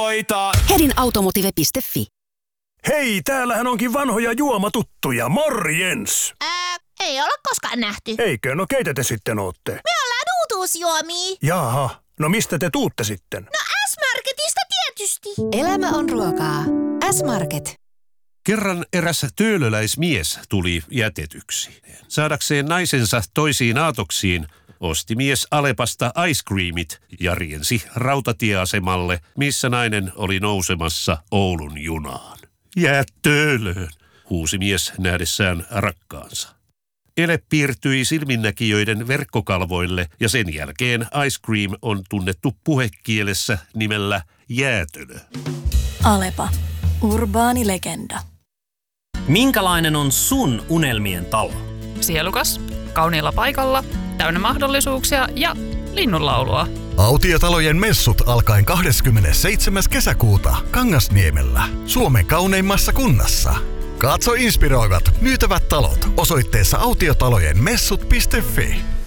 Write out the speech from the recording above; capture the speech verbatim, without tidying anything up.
soita. Hedin automotive piste fi. Hei, täällähän onkin vanhoja juomatuttuja. Morjens! Ää, ei olla koskaan nähty. Eikö? No keitä te sitten ootte? Me ollaan uutuusjuomia. Jaha, no mistä te tuutte sitten? No S-Marketista tietysti. Elämä on ruokaa. S-Market. Kerran eräs töölöläismies tuli jätetyksi. Saadakseen naisensa toisiin aatoksiin osti mies Alepasta ice creamit ja riensi rautatieasemalle, missä nainen oli nousemassa Oulun junaan. Jää töölöön, huusi mies nähdessään rakkaansa. Ele piirtyi silminnäkijöiden verkkokalvoille ja sen jälkeen ice cream on tunnettu puhekielessä nimellä jäätölö. Alepa. Urbaani legenda. Minkälainen on sun unelmien talo? Sielukas, kauniilla paikalla, täynnä mahdollisuuksia ja linnunlaulua. Autiotalojen messut alkaen kahdeskymmenesseitsemäs kesäkuuta Kangasniemellä, Suomen kauneimmassa kunnassa. Katso inspiroivat myytävät talot osoitteessa autiotalojen messut piste fi.